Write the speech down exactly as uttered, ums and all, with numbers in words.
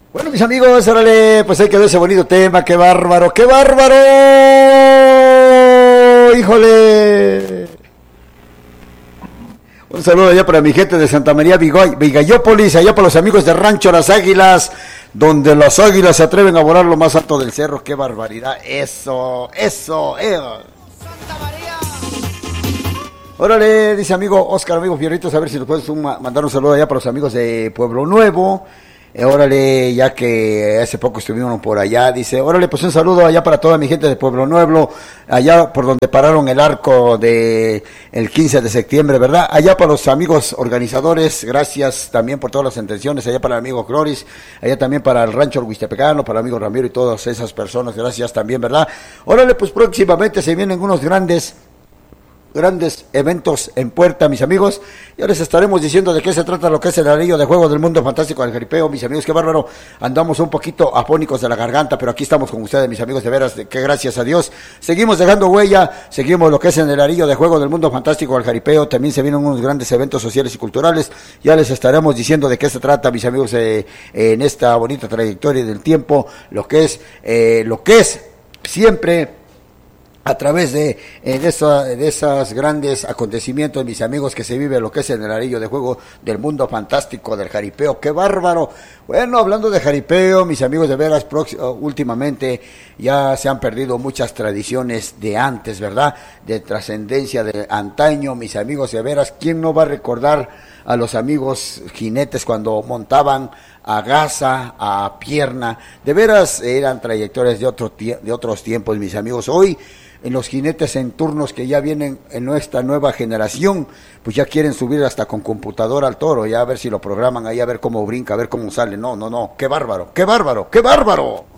Bueno, mis amigos, órale, pues ahí quedó ese bonito tema, qué bárbaro, qué bárbaro, híjole. Un saludo allá para mi gente de Santa María Vigoy, Vigayópolis, allá para los amigos de Rancho Las Águilas, donde las águilas se atreven a volar lo más alto del cerro, qué barbaridad, eso, eso, eh. Santa María. Órale, dice amigo Oscar, amigo Fierritos, a ver si nos puedes un, mandar un saludo allá para los amigos de Pueblo Nuevo. Eh, órale, ya que hace poco estuvimos por allá, dice, órale, pues un saludo allá para toda mi gente de Pueblo Nuevo, allá por donde pararon el arco de el quince de septiembre, ¿verdad? Allá para los amigos organizadores, gracias también por todas las intenciones, allá para el amigo Cloris, allá también para el rancho Huistepecano, para el amigo Ramiro y todas esas personas, gracias también, ¿verdad? Órale, pues próximamente se vienen unos grandes grandes eventos en puerta, mis amigos, y ahora les estaremos diciendo de qué se trata lo que es el anillo de juego del mundo fantástico del jaripeo, mis amigos, qué bárbaro, andamos un poquito afónicos de la garganta, pero aquí estamos con ustedes, mis amigos, de veras, de que gracias a Dios, seguimos dejando huella, seguimos lo que es en el anillo de juego del mundo fantástico del jaripeo, también se vienen unos grandes eventos sociales y culturales, ya les estaremos diciendo de qué se trata, mis amigos, eh, en esta bonita trayectoria del tiempo, lo que es, eh, lo que es siempre a través de, eh, de, esa, de esos grandes acontecimientos, mis amigos, que se vive lo que es en el anillo de juego del mundo fantástico del jaripeo. ¡Qué bárbaro! Bueno, hablando de jaripeo, mis amigos, de veras, últimamente ya se han perdido muchas tradiciones de antes, ¿verdad? De trascendencia de antaño, mis amigos, de veras, ¿quién no va a recordar a los amigos jinetes cuando montaban a gaza, a pierna? De veras, eran trayectorias de, otro, de otros tiempos, mis amigos. Hoy, en los jinetes en turnos que ya vienen en nuestra nueva generación, pues ya quieren subir hasta con computadora al toro, ya a ver si lo programan ahí, a ver cómo brinca, a ver cómo sale. No, no, no, qué bárbaro, qué bárbaro, qué bárbaro.